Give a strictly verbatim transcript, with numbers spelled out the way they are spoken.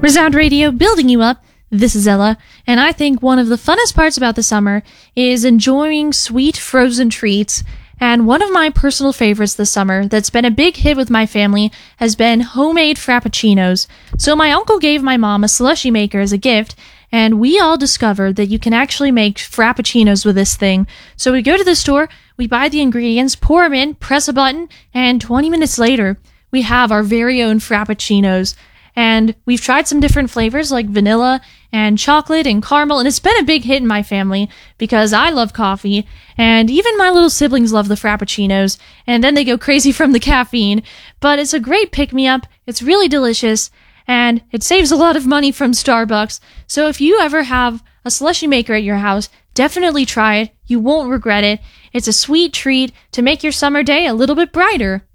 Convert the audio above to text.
Resound Radio, building you up. This is Ella, and I think one of the funnest parts about the summer is enjoying sweet frozen treats. And one of my personal favorites this summer that's been a big hit with my family has been homemade frappuccinos. So my uncle gave my mom a slushie maker as a gift, and we all discovered that you can actually make frappuccinos with this thing. So we go to the store, we buy the ingredients, pour them in, press a button, and twenty minutes later, we have our very own frappuccinos. And we've tried some different flavors like vanilla and chocolate and caramel, and it's been a big hit in my family because I love coffee, and even my little siblings love the frappuccinos, and then they go crazy from the caffeine. But it's a great pick-me-up, it's really delicious, and it saves a lot of money from Starbucks. So if you ever have a slushie maker at your house, definitely try it. You won't regret it. It's a sweet treat to make your summer day a little bit brighter.